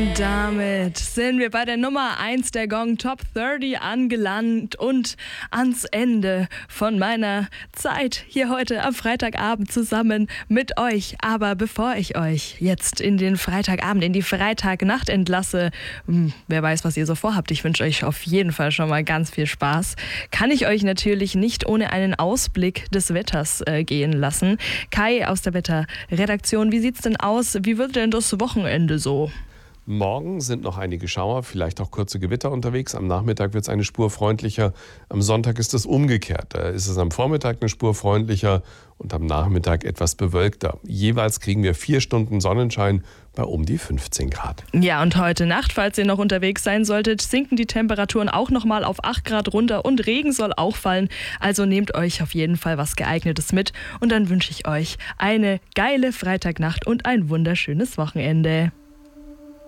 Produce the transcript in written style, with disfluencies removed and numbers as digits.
Und damit sind wir bei der Nummer 1 der Gong Top 30 angelangt und ans Ende von meiner Zeit hier heute am Freitagabend zusammen mit euch. Aber bevor ich euch jetzt in den Freitagabend, in die Freitagnacht entlasse, wer weiß, was ihr so vorhabt, ich wünsche euch auf jeden Fall schon mal ganz viel Spaß, kann ich euch natürlich nicht ohne einen Ausblick des Wetters gehen lassen. Kai aus der Wetterredaktion, wie sieht's denn aus? Wie wird denn das Wochenende so? Morgen sind noch einige Schauer, vielleicht auch kurze Gewitter unterwegs. Am Nachmittag wird es eine Spur freundlicher. Am Sonntag ist es umgekehrt. Da ist es am Vormittag eine Spur freundlicher und am Nachmittag etwas bewölkter. Jeweils kriegen wir 4 Stunden Sonnenschein bei um die 15 Grad. Ja, und heute Nacht, falls ihr noch unterwegs sein solltet, sinken die Temperaturen auch nochmal auf 8 Grad runter und Regen soll auch fallen. Also nehmt euch auf jeden Fall was Geeignetes mit und dann wünsche ich euch eine geile Freitagnacht und ein wunderschönes Wochenende.